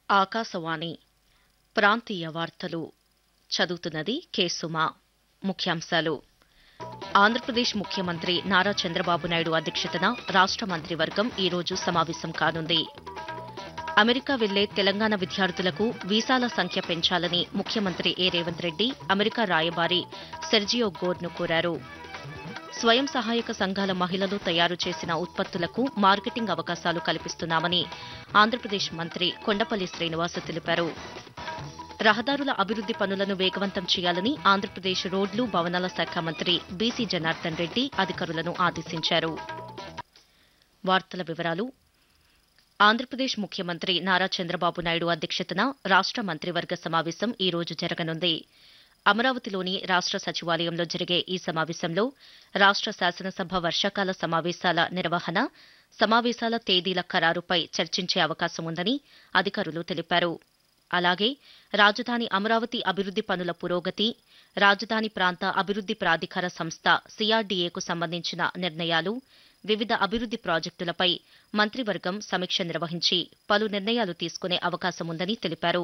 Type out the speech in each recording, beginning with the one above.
ఆకాశవాణి ప్రాంతీయ వార్తలు చదువుతున్నది కె సుమ. ముఖ్యాంశాలు. ఆంధ్రప్రదేశ్ ముఖ్యమంత్రి నారా చంద్రబాబు నాయుడు అధ్యక్షతన రాష్ట మంత్రివర్గం ఈ రోజు సమావేశం కానుంది. అమెరికా వెళ్లే తెలంగాణ విద్యార్థులకు వీసాల సంఖ్య పెంచాలని ముఖ్యమంత్రి రేవంత్ రెడ్డి అమెరికా రాయబారి సెర్జియో గోర్ను కోరారు. స్వయం సహాయక సంఘాల మహిళలు తయారు చేసిన ఉత్పత్తులకు మార్కెటింగ్ అవకాశాలు కల్పిస్తున్నామని ఆంధ్రప్రదేశ్ మంత్రి కొండపల్లి శ్రీనివాస్ తెలిపారు. రహదారుల అభివృద్ది పనులను వేగవంతం చేయాలని ఆంధ్రప్రదేశ్ రోడ్లు భవనాల శాఖ మంత్రి బీసీ జనార్దన్ రెడ్డి అధికారులను ఆదేశించారు. వార్తల వివరాలు. ఆంధ్రప్రదేశ్ ముఖ్యమంత్రి నారా చంద్రబాబు నాయుడు అధ్యక్షతన రాష్ట మంత్రివర్గ సమావేశం ఈ రోజు జరగనుంది. అమరావతిలోని రాష్ట సచివాలయంలో జరిగే ఈ సమావేశంలో రాష్ట శాసనసభ వర్షాకాల సమావేశాల నిర్వహణ, సమావేశాల తేదీల ఖరారుపై చర్చించే అవకాశం ఉందని అధికారులు తెలిపారు. అలాగే రాజధాని అమరావతి అభివృద్ది పనుల పురోగతి, రాజధాని ప్రాంత అభివృద్ది ప్రాధికార సంస్థ సిఆర్డీఏకు సంబంధించిన నిర్ణయాలు, వివిధ అభివృద్ది ప్రాజెక్టులపై మంత్రివర్గం సమీక్ష నిర్వహించి పలు నిర్ణయాలు తీసుకునే అవకాశం ఉందని తెలిపారు.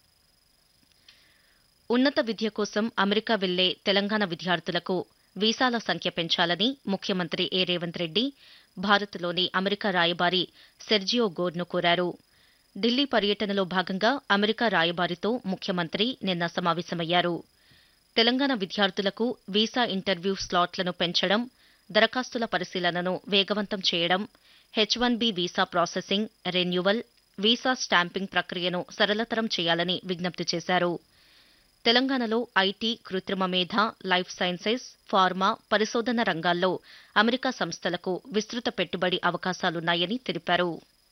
ఉన్నత విద్య కోసం అమెరికా వెళ్లే తెలంగాణ విద్యార్థులకు వీసాల సంఖ్య పెంచాలని ముఖ్యమంత్రి రేవంత్ రెడ్డి భారత్లోని అమెరికా రాయబారి సెర్జియో గోర్ను కోరారు. ఢిల్లీ పర్యటనలో భాగంగా అమెరికా రాయబారితో ముఖ్యమంత్రి నిన్న సమావేశమయ్యారు. తెలంగాణ విద్యార్థులకు వీసా ఇంటర్వ్యూ స్లాట్లను పెంచడం, దరఖాస్తుల పరిశీలనను వేగవంతం చేయడం, H1B visa processing, renewal, visa stamping ప్రక్రియను సరళతరం చేయాలని విజ్ఞప్తి చేశారు. తెలంగాణలో ఐటీ, కృత్రిమ మేధ, లైఫ్ సైన్సెస్, ఫార్మా, పరిశోధన రంగాల్లో అమెరికా సంస్థలకు విస్తృత పెట్టుబడి అవకాశాలున్నాయని తెలిపారు.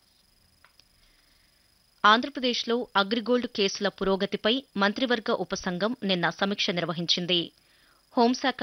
ఆంధ్రప్రదేశ్లో అగ్రిగోల్డ్ కేసుల పురోగతిపై మంత్రివర్గ ఉపసంఘం నిన్న సమీక్ష నిర్వహించింది. హోంశాఖ